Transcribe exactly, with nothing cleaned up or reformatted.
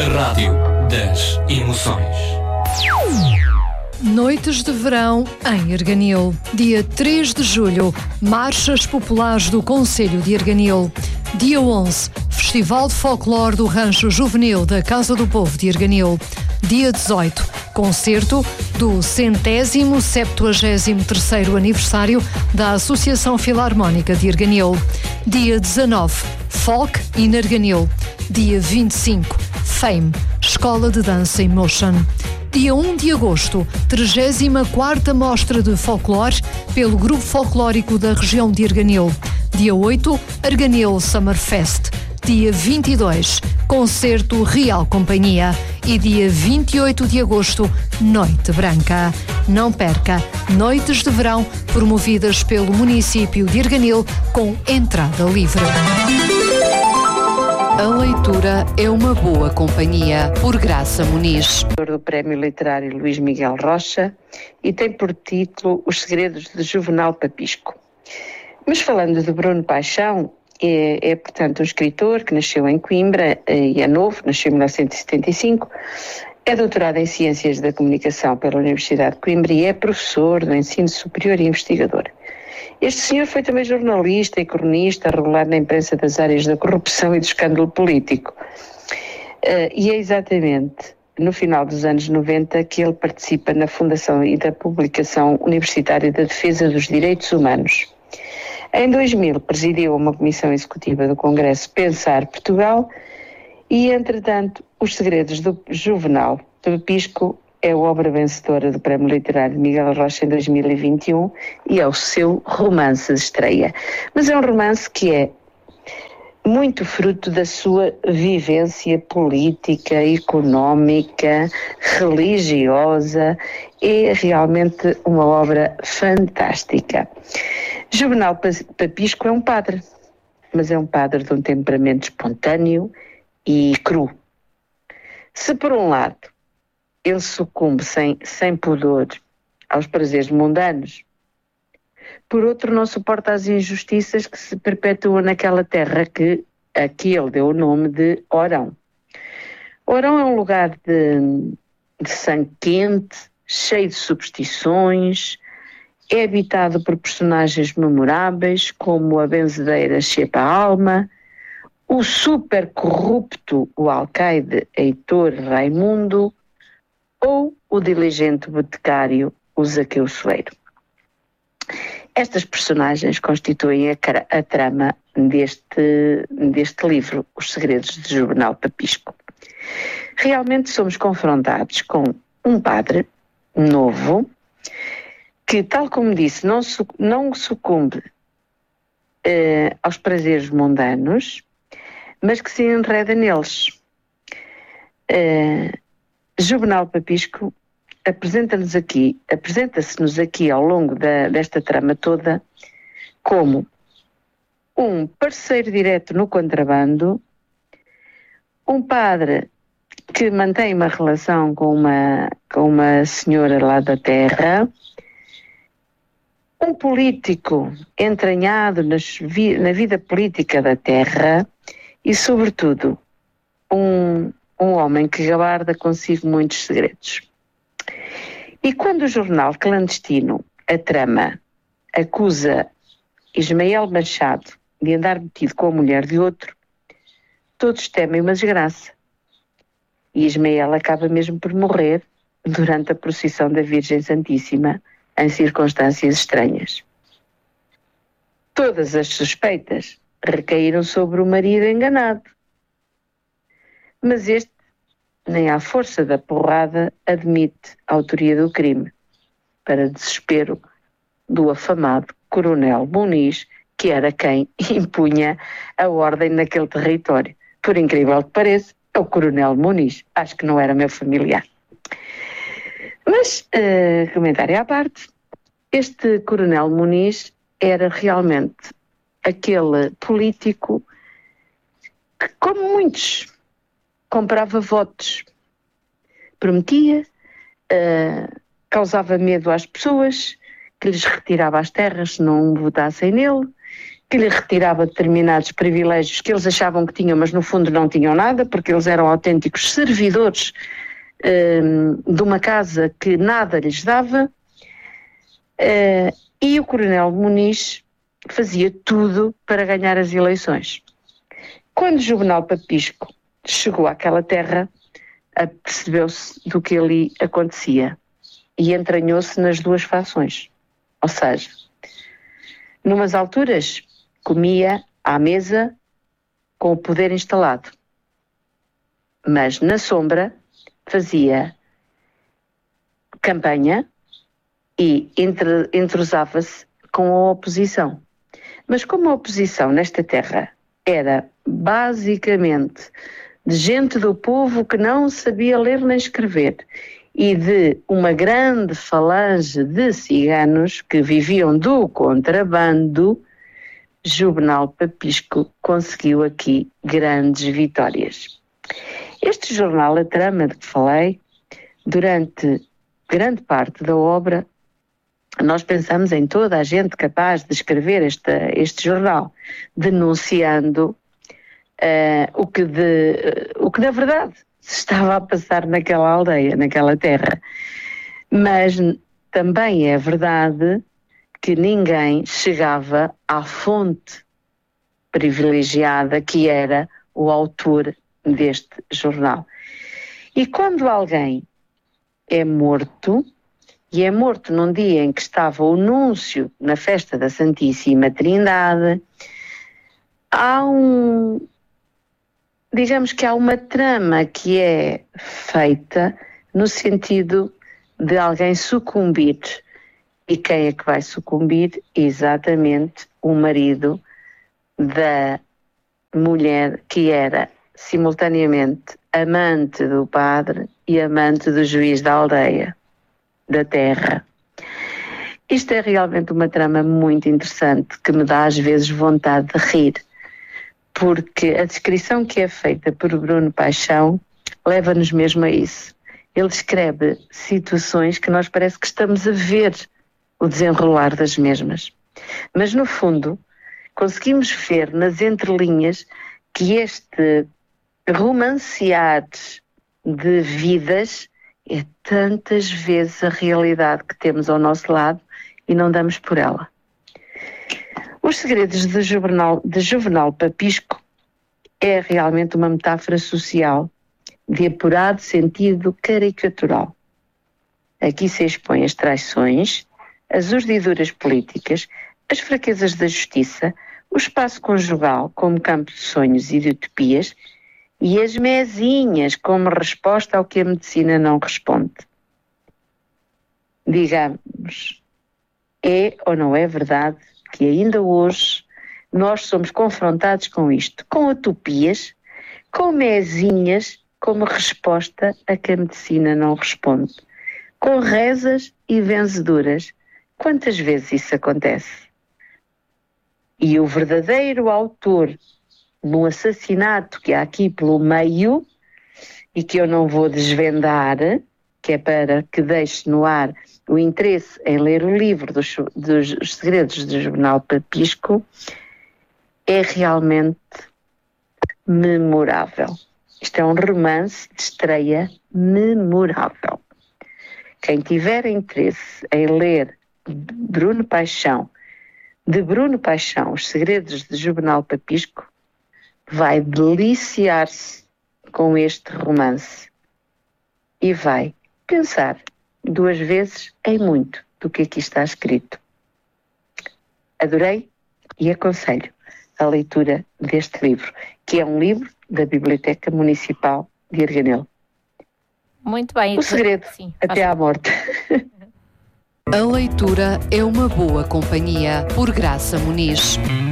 A rádio das emoções. Noites de verão em Arganil. Dia três de julho, Marchas Populares do Concelho de Arganil. Dia onze, Festival de Folclore do Rancho Juvenil da Casa do Povo de Arganil. Dia dezoito, concerto do centésimo septuagésimo terceiro aniversário da Associação Filarmónica de Arganil. Dia dezanove, Folk in Arganil. Dia vinte e cinco, Fame, Escola de Dança Emotion. Dia um de agosto, trigésima quarta Mostra de Folclore pelo Grupo Folclórico da Região de Arganil. Dia oito, Arganil Summer Fest. Dia vinte e dois, Concerto Real Companhia. E dia vinte e oito de agosto, Noite Branca. Não perca, Noites de Verão, promovidas pelo município de Arganil, com entrada livre. A leitura é uma boa companhia, por Graça Muniz. Do Prémio Literário Luís Miguel Rocha e tem por título Os Segredos de Juvenal Papisco. Mas falando de Bruno Paixão, é, é portanto um escritor que nasceu em Coimbra e é novo, nasceu em mil novecentos e setenta e cinco, é doutorado em Ciências da Comunicação pela Universidade de Coimbra e é professor do ensino superior e investigador. Este senhor foi também jornalista e cronista regular na imprensa das áreas da corrupção e do escândalo político. Uh, e é exatamente no final dos anos noventa que ele participa na fundação e da publicação universitária da defesa dos direitos humanos. Em dois mil presidiu uma comissão executiva do Congresso Pensar Portugal e, entretanto, Os Segredos do Juvenal Papisco é a obra vencedora do Prémio Literário de Miguel Rocha em dois mil e vinte e um e é o seu romance de estreia. Mas é um romance que é muito fruto da sua vivência política, económica, religiosa. É realmente uma obra fantástica. Juvenal Papisco é um padre, mas é um padre de um temperamento espontâneo e cru. Se por um lado ele sucumbe sem, sem pudor aos prazeres mundanos, por outro não suporta as injustiças que se perpetuam naquela terra que aqui ele deu o nome de Orão. Orão é um lugar de, de sangue quente, cheio de superstições, é habitado por personagens memoráveis como a benzedeira Chepa Alma, o super corrupto o alcaide Heitor Raimundo ou o diligente boticário o Zaqueu Soeiro. Estas personagens constituem a, a trama deste, deste livro, Os Segredos de Juvenal Papisco. Realmente somos confrontados com um padre novo que, tal como disse, não, su, não sucumbe eh, aos prazeres mundanos, mas que se enreda neles. Eh, Juvenal Papisco apresenta-nos aqui, apresenta-se-nos aqui ao longo da, desta trama toda como um parceiro direto no contrabando, um padre que mantém uma relação com uma, com uma senhora lá da terra, um político entranhado nas vi, na vida política da terra e, sobretudo, um Um homem que guarda consigo muitos segredos. E quando o jornal clandestino, a trama, acusa Ismael Machado de andar metido com a mulher de outro, todos temem uma desgraça. E Ismael acaba mesmo por morrer durante a procissão da Virgem Santíssima, em circunstâncias estranhas. Todas as suspeitas recaíram sobre o marido enganado. Mas este, nem à força da porrada, admite a autoria do crime, para desespero do afamado Coronel Muniz, que era quem impunha a ordem naquele território. Por incrível que pareça, é o Coronel Muniz. Acho que não era meu familiar. Mas, uh, comentário à parte, este Coronel Muniz era realmente aquele político que, como muitos, comprava votos, prometia, uh, causava medo às pessoas, que lhes retirava as terras se não votassem nele, que lhe retirava determinados privilégios que eles achavam que tinham, mas no fundo não tinham nada, porque eles eram autênticos servidores um, de uma casa que nada lhes dava, uh, e o coronel Muniz fazia tudo para ganhar as eleições. Quando Juvenal Papisco chegou àquela terra, apercebeu-se do que ali acontecia e entranhou-se nas duas fações. Ou seja, numas alturas comia à mesa com o poder instalado, mas na sombra fazia campanha e entre, entrosava-se com a oposição. Mas como a oposição nesta terra era basicamente de gente do povo que não sabia ler nem escrever e de uma grande falange de ciganos que viviam do contrabando, Juvenal Papisco conseguiu aqui grandes vitórias. Este jornal, a trama de que falei, durante grande parte da obra, nós pensamos em toda a gente capaz de escrever este, este jornal, denunciando Uh, o, que de, uh, o que na verdade se estava a passar naquela aldeia, naquela terra. Mas também é verdade que ninguém chegava à fonte privilegiada que era o autor deste jornal. E quando alguém é morto, e é morto num dia em que estava o núncio na festa da Santíssima Trindade, há um... digamos que há uma trama que é feita no sentido de alguém sucumbir. E quem é que vai sucumbir? Exatamente o marido da mulher que era simultaneamente amante do padre e amante do juiz da aldeia, da terra. Isto é realmente uma trama muito interessante que me dá às vezes vontade de rir, porque a descrição que é feita por Bruno Paixão leva-nos mesmo a isso. Ele descreve situações que nós parece que estamos a ver o desenrolar das mesmas. Mas, no fundo, conseguimos ver nas entrelinhas que este romancear de vidas é tantas vezes a realidade que temos ao nosso lado e não damos por ela. Os Segredos de Juvenal, de Juvenal Papisco é realmente uma metáfora social de apurado sentido caricatural. Aqui se expõem as traições, as urdiduras políticas, as fraquezas da justiça, o espaço conjugal como campo de sonhos e de utopias e as mezinhas como resposta ao que a medicina não responde. Digamos, é ou não é verdade que ainda hoje nós somos confrontados com isto, com utopias, com mezinhas como resposta a que a medicina não responde, com rezas e vencedoras. Quantas vezes isso acontece? E o verdadeiro autor no assassinato que há aqui pelo meio, e que eu não vou desvendar, que é para que deixe no ar o interesse em ler o livro dos, dos Segredos de Juvenal Papisco, é realmente memorável. Isto é um romance de estreia memorável. Quem tiver interesse em ler Bruno Paixão, de Bruno Paixão, Os Segredos de Juvenal Papisco, vai deliciar-se com este romance e vai pensar duas vezes em muito do que aqui está escrito. Adorei e aconselho a leitura deste livro, que é um livro da Biblioteca Municipal de Arganil. Muito bem. O segredo, sim, até à morte. A leitura é uma boa companhia, por Graça Muniz.